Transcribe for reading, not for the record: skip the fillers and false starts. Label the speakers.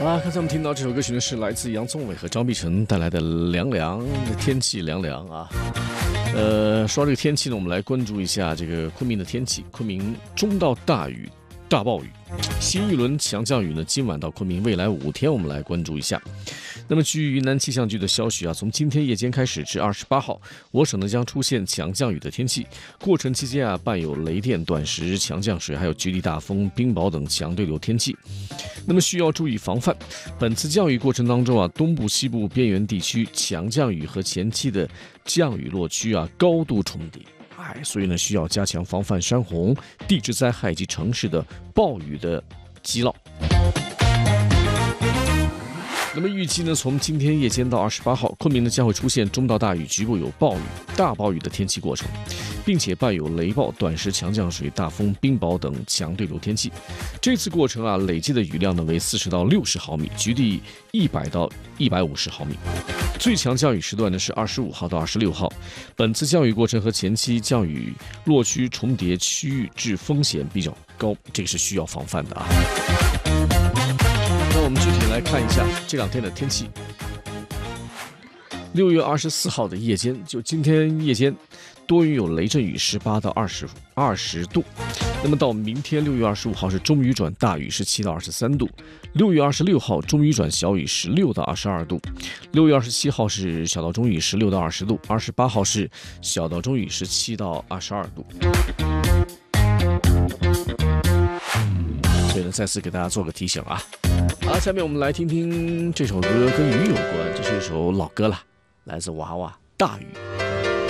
Speaker 1: 刚才我们听到这首歌曲呢，是来自杨宗纬和张碧晨带来的《凉凉》，天气凉凉啊。说到这个天气呢，我们来关注一下这个昆明的天气。昆明中到大雨、大暴雨，新一轮强降雨呢，今晚到昆明，未来5天我们来关注一下。那么，据云南气象局的消息啊，从今天夜间开始至28号，我省呢将出现强降雨的天气，过程期间啊伴有雷电、短时强降水，还有局地大风、冰雹等强对流天气。那么需要注意防范。本次降雨过程当中啊，东部、西部边缘地区强降雨和前期的降雨落区啊高度重叠，所以呢需要加强防范山洪、地质灾害及城市的暴雨的击涝。那么预计呢，从今天夜间到28号，昆明呢将会出现中到大雨，局部有暴雨、大暴雨的天气过程，并且伴有雷暴、短时强降水、大风、冰雹等强对流天气。这次过程啊，累计的雨量呢为40到60毫米，局地100到150毫米。最强降雨时段呢是25号到26号。本次降雨过程和前期降雨落区重叠区域致风险比较高，这个是需要防范的啊。那我们具体来看一下这2天的天气。6月24号的夜间，就今天夜间，多云有雷阵雨，18到20度。那么到明天6月25号是中雨转大雨，17到23度。6月26号中雨转小雨，16到22度。6月27号是小到中雨，16到20度。28号是小到中雨，17到22度。所以呢，再次给大家做个提醒啊。好，下面我们来听听这首歌跟雨有关，这是一首老歌了，来自娃娃《大雨》。